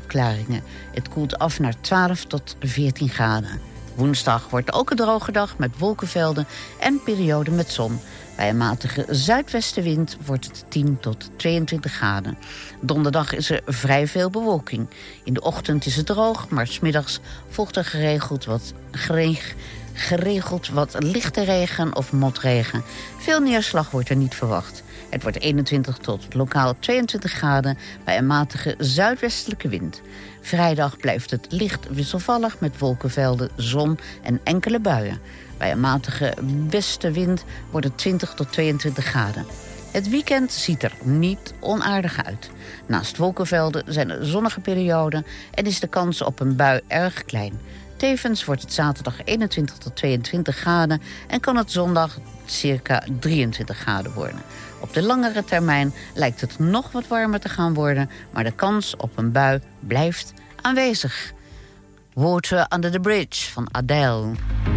opklaringen. Het koelt af naar 12 tot 14 graden. Woensdag wordt ook een droge dag met wolkenvelden en perioden met zon. Bij een matige zuidwestenwind wordt het 10 tot 22 graden. Donderdag is er vrij veel bewolking. In de ochtend is het droog, maar 's middags volgt er geregeld wat lichte regen of motregen. Veel neerslag wordt er niet verwacht. Het wordt 21 tot lokaal 22 graden bij een matige zuidwestelijke wind. Vrijdag blijft het licht wisselvallig met wolkenvelden, zon en enkele buien. Bij een matige westenwind wordt het 20 tot 22 graden. Het weekend ziet er niet onaardig uit. Naast wolkenvelden zijn er zonnige perioden en is de kans op een bui erg klein. Tevens wordt het zaterdag 21 tot 22 graden en kan het zondag circa 23 graden worden. Op de langere termijn lijkt het nog wat warmer te gaan worden, maar de kans op een bui blijft aanwezig. Water Under the Bridge van Adele.